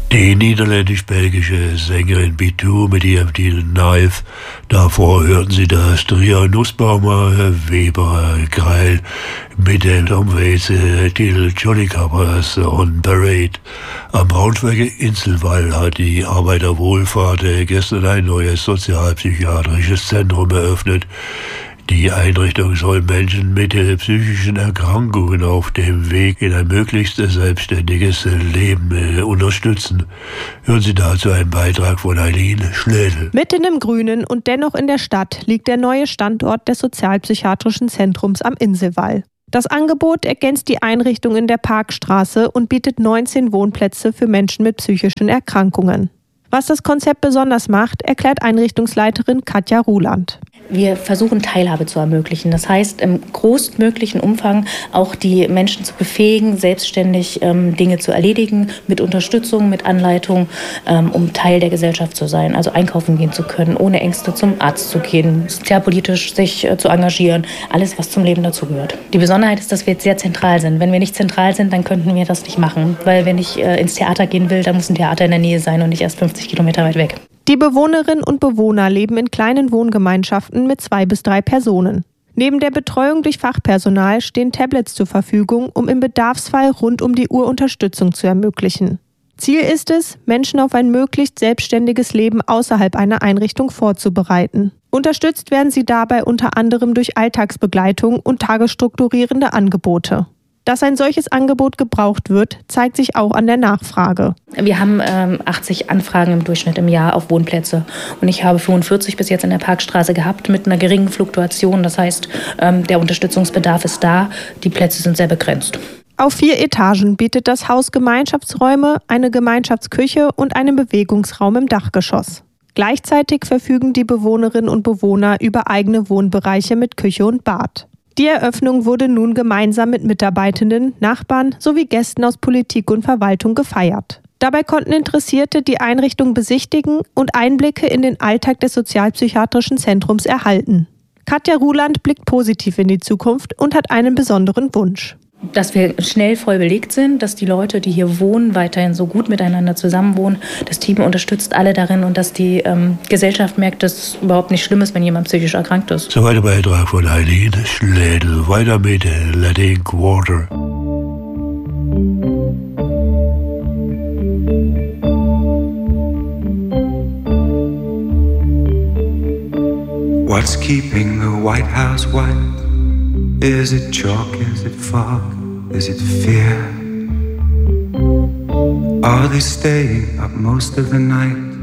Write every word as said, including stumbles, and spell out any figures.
Die niederländisch-belgische Sängerin B zwei mit ihrem Titel Knife. Davor hörten Sie das Trio Nussbaumer, Weber, Greil mit dem umwälzenden Titel Jolly Coppers on Parade. Am Braunschweiger Inselwall hat die Arbeiterwohlfahrt gestern ein neues sozialpsychiatrisches Zentrum eröffnet. Die Einrichtung soll Menschen mit psychischen Erkrankungen auf dem Weg in ein möglichst selbstständiges Leben äh, unterstützen. Hören Sie dazu einen Beitrag von Eileen Schlädel. Mitten im Grünen und dennoch in der Stadt liegt der neue Standort des Sozialpsychiatrischen Zentrums am Inselwall. Das Angebot ergänzt die Einrichtung in der Parkstraße und bietet neunzehn Wohnplätze für Menschen mit psychischen Erkrankungen. Was das Konzept besonders macht, erklärt Einrichtungsleiterin Katja Ruland. Wir versuchen, Teilhabe zu ermöglichen. Das heißt, im größtmöglichen Umfang auch die Menschen zu befähigen, selbstständig ähm, Dinge zu erledigen, mit Unterstützung, mit Anleitung, ähm, um Teil der Gesellschaft zu sein. Also einkaufen gehen zu können, ohne Ängste zum Arzt zu gehen, sozialpolitisch sich äh, zu engagieren. Alles, was zum Leben dazugehört. Die Besonderheit ist, dass wir jetzt sehr zentral sind. Wenn wir nicht zentral sind, dann könnten wir das nicht machen. Weil wenn ich äh, ins Theater gehen will, dann muss ein Theater in der Nähe sein und nicht erst fünfzig Kilometer weit weg. Die Bewohnerinnen und Bewohner leben in kleinen Wohngemeinschaften mit zwei bis drei Personen. Neben der Betreuung durch Fachpersonal stehen Tablets zur Verfügung, um im Bedarfsfall rund um die Uhr Unterstützung zu ermöglichen. Ziel ist es, Menschen auf ein möglichst selbstständiges Leben außerhalb einer Einrichtung vorzubereiten. Unterstützt werden sie dabei unter anderem durch Alltagsbegleitung und tagesstrukturierende Angebote. Dass ein solches Angebot gebraucht wird, zeigt sich auch an der Nachfrage. Wir haben ähm, achtzig Anfragen im Durchschnitt im Jahr auf Wohnplätze. Und ich habe fünfundvierzig bis jetzt in der Parkstraße gehabt mit einer geringen Fluktuation. Das heißt, ähm, der Unterstützungsbedarf ist da, die Plätze sind sehr begrenzt. Auf vier Etagen bietet das Haus Gemeinschaftsräume, eine Gemeinschaftsküche und einen Bewegungsraum im Dachgeschoss. Gleichzeitig verfügen die Bewohnerinnen und Bewohner über eigene Wohnbereiche mit Küche und Bad. Die Eröffnung wurde nun gemeinsam mit Mitarbeitenden, Nachbarn sowie Gästen aus Politik und Verwaltung gefeiert. Dabei konnten Interessierte die Einrichtung besichtigen und Einblicke in den Alltag des Sozialpsychiatrischen Zentrums erhalten. Katja Ruland blickt positiv in die Zukunft und hat einen besonderen Wunsch. Dass wir schnell voll belegt sind, dass die Leute, die hier wohnen, weiterhin so gut miteinander zusammenwohnen. Das Team unterstützt alle darin und dass die ähm, Gesellschaft merkt, dass es überhaupt nicht schlimm ist, wenn jemand psychisch erkrankt ist. Soweit der Beitrag von Eileen Schlädel. Weiter mit Letting Water. What's keeping the White House white? Is it chalk? Is it fog? Is it fear? Are they staying up most of the night?